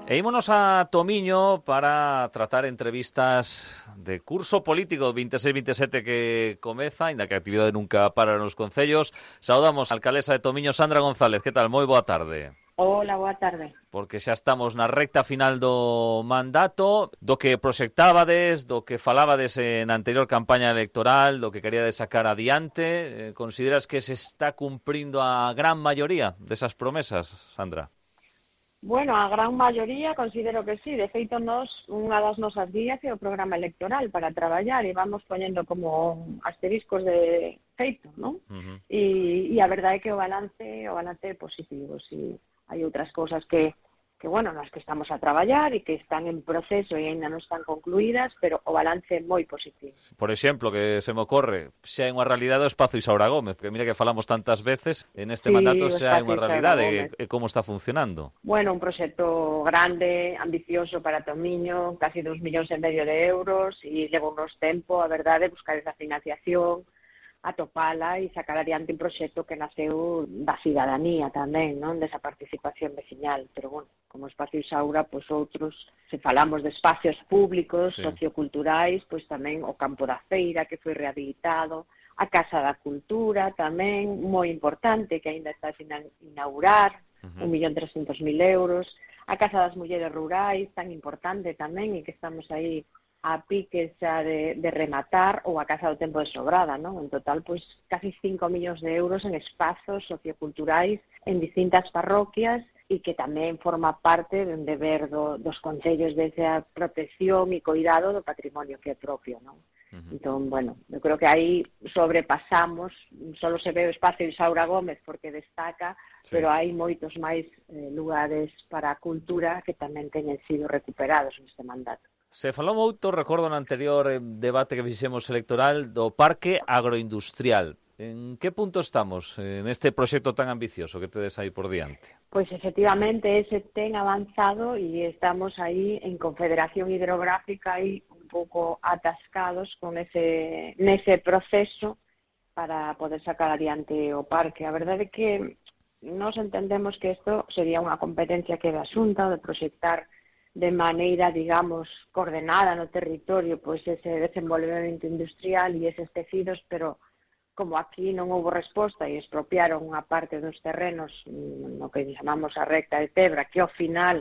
E ímonos a Tomiño para tratar entrevistas de curso político 26-27 que comeza, ainda que a actividade nunca para nos concellos. Saudamos a alcaldesa de Tomiño, Sandra González. Que tal? Moi boa tarde. Hola, boa tarde. Porque xa estamos na recta final do mandato, do que proxectábades, do que falabades na anterior campaña electoral, do que queríades sacar adiante. Consideras que se está cumprindo a gran maioría desas promesas, Sandra? Bueno, a gran maioría considero que sí. De feito, unha das nosas guías é o programa electoral para traballar e vamos poñendo como asteriscos de feito, non? E a verdade é que o balance é positivo. Si hai outras cousas que bueno, nas que estamos a traballar e que están en proceso e aínda non están concluídas, pero o balance é moi positivo. Por exemplo, que se me ocorre, xa é unha realidade o espazo Isaura Gómez, porque mira que falamos tantas veces, en este mandato xa é unha realidade, e como está funcionando? Bueno, un proxecto grande, ambicioso para Tomiño, casi 2,5 millóns de euros, e leva unos tempo, a verdade, buscar esa financiación, atopala e sacar adiante un proxecto que naceu da cidadanía tamén, non? Desa participación veciñal, pero bueno, como Espacio Isaura, pois outros, se falamos de espacios públicos, sí, socioculturais, pois tamén o Campo da Feira, que foi rehabilitado, a Casa da Cultura tamén, moi importante, que aínda está sin inaugurar, 1,300,000 euros, a Casa das Mulleres Rurais, tan importante tamén, e que estamos aí a piques xa de rematar, ou a Casa do Tempo de Sobrada, non? En total, pois, casi 5 millóns de euros en espazos socioculturais en distintas parroquias e que tamén forma parte do deber dos concellos desa protección e cuidado do patrimonio que é propio, non? Entón, bueno, eu creo que aí sobrepasamos, solo se ve o espacio Isaura Gómez porque destaca, sí, pero hai moitos máis lugares para a cultura que tamén teñen sido recuperados neste mandato. Se falou moito, recordo no anterior debate que fixemos electoral, do Parque Agroindustrial. En que punto estamos neste proxecto tan ambicioso que tedes aí por diante? Pois efectivamente ese ten avanzado e estamos aí en Confederación Hidrográfica aí un pouco atascados con nese proceso para poder sacar adiante o parque. A verdade é que nós entendemos que isto sería unha competencia que da Xunta de proxectar de maneira, digamos, coordenada no territorio, pois ese desenvolvemento industrial e eses tecidos, pero como aquí non houve resposta e expropiaron unha parte dos terrenos no que chamamos a recta de Tebra, que ao final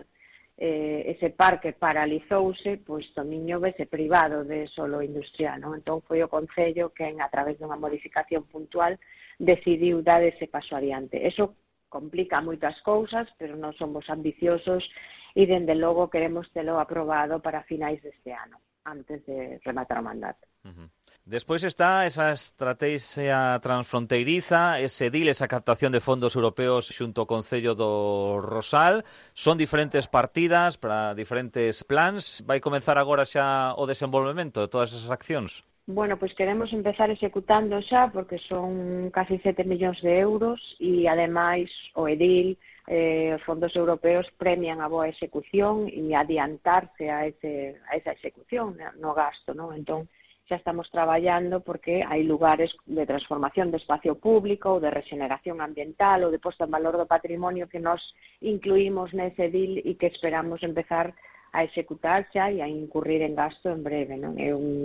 ese parque paralizouse, pois Tomiño vese privado de solo industrial, non? Entón foi o Concello que, a través dunha modificación puntual, decidiu dar ese paso adiante. Eso complica moitas cousas, pero non somos ambiciosos e, dende logo, queremos telo aprobado para finais deste ano, antes de rematar o mandato. Despois está esa estrategia transfronteiriza, ese DIL, esa captación de fondos europeos xunto ao Concello do Rosal. Son diferentes partidas para diferentes plans. Vai comenzar agora xa o desenvolvemento de todas esas accións? Bueno, pois queremos empezar executando xa, porque son casi 7 millóns de euros e, ademais, o EDIL, os fondos europeos premian a boa execución e adiantarse a esa execución no gasto, non? Entón, xa estamos traballando porque hai lugares de transformación de espacio público ou de regeneración ambiental ou de posta en valor do patrimonio que nos incluímos nese DIL e que esperamos empezar a executar xa e a incurrir en gasto en breve, non?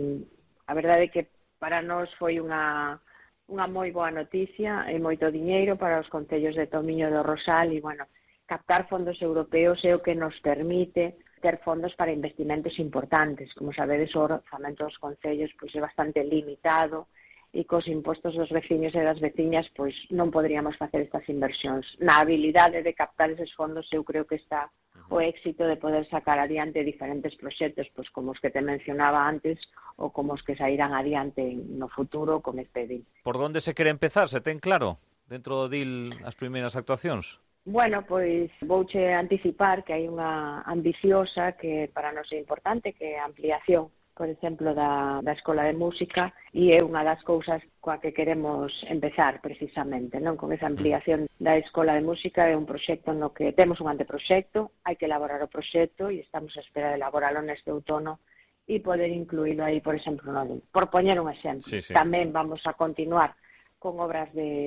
A verdade é que para nós foi unha moi boa noticia e moito diñeiro para os concellos de Tomiño e do Rosal e, bueno, captar fondos europeos é o que nos permite ter fondos para investimentos importantes. Como sabedes, o orzamento dos concellos pois é bastante limitado e cos impostos dos veciños e das veciñas pois non poderíamos facer estas inversións. Na habilidade de captar eses fondos eu creo que está o éxito de poder sacar adiante diferentes proxectos, pois como os que te mencionaba antes ou como os que sairán adiante no futuro con este DIL. Por onde se quere empezar? Se ten claro dentro do DIL as primeiras actuacións? Bueno, pois vouche anticipar que hai unha ambiciosa que para nós é importante, que é a ampliación, por exemplo, da Escola de Música, e é unha das cousas coa que queremos empezar precisamente, non? Con esa ampliación da Escola de Música é un proxecto no que temos un anteproxecto, hai que elaborar o proxecto e estamos a esperar de elaboralo neste outono e poder incluílo aí, por exemplo, no DIL. Por poñer un exemplo. Sí. Tamén vamos a continuar con obras de